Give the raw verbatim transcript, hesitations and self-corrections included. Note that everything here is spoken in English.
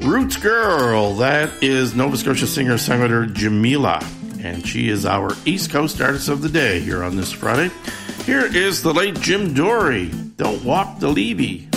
Roots Girl, that is Nova Scotia singer-songwriter Jamila, and she is our East Coast Artist of the Day here on this Friday. Here is the late Jim Dory, Don't Walk the Levy.